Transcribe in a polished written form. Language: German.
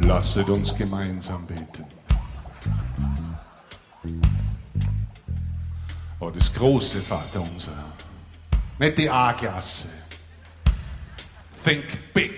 Lasset uns gemeinsam beten. Oh, das große Vaterunser. Nicht die A-Klasse. Think big.